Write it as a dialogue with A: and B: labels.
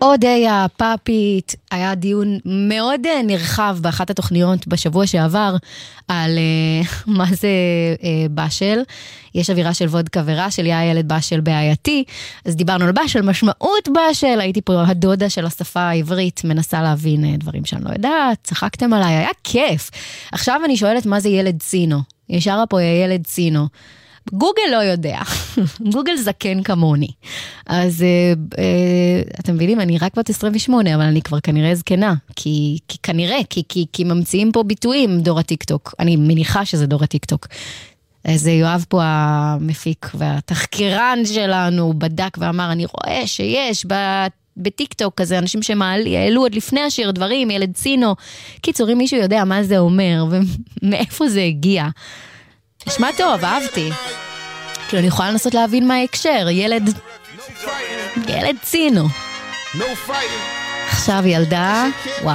A: אודיה, פאפית, היה דיון מאוד נרחב באחת התוכניות בשבוע שעבר על מה זה בשל. יש אווירה של וודקה ורשל, יא ילד בשל בעייתי, אז דיברנו על בשל, משמעות בשל, הייתי פה הדודה של השפה העברית, מנסה להבין דברים שאני לא יודעת, צחקתם עליי, היה כיף. עכשיו אני שואלת מה זה ילד צינו, ישרה פה ילד צינו. גוגל לא יודע, גוגל זקן כמוני, אז אתם מבינים, אני רק בת 28, אבל אני כבר כנראה זקנה, כי ממציאים פה ביטויים דור הטיקטוק, אני מניחה שזה דור הטיקטוק, אז יואב פה המפיק והתחקירן שלנו בדק ואמר, אני רואה שיש בטיקטוק כזה אנשים שמעלו עוד לפני השיר דברים, ילד צינו, קיצור אם מישהו יודע מה זה אומר ומאיפה זה הגיע, נשמע טוב, אהבתי. כאילו אני יכולה לנסות להבין מה ההקשר, ילד צינו. עכשיו ילדה, וואו.